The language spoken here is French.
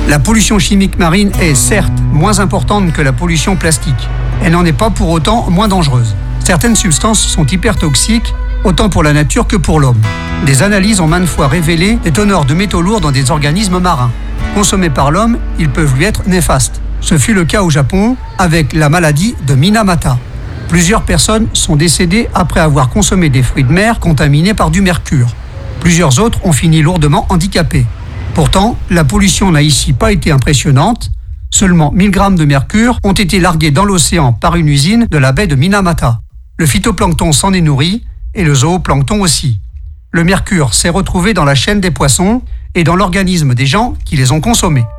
La pollution chimique marine est certes moins importante que la pollution plastique. Elle n'en est pas pour autant moins dangereuse. Certaines substances sont hypertoxiques, autant pour la nature que pour l'homme. Des analyses ont maintes fois révélé des teneurs de métaux lourds dans des organismes marins. Consommés par l'homme, ils peuvent lui être néfastes. Ce fut le cas au Japon avec la maladie de Minamata. Plusieurs personnes sont décédées après avoir consommé des fruits de mer contaminés par du mercure. Plusieurs autres ont fini lourdement handicapés. Pourtant, la pollution n'a ici pas été impressionnante. Seulement 1000 grammes de mercure ont été largués dans l'océan par une usine de la baie de Minamata. Le phytoplancton s'en est nourri et le zooplancton aussi. Le mercure s'est retrouvé dans la chaîne des poissons et dans l'organisme des gens qui les ont consommés.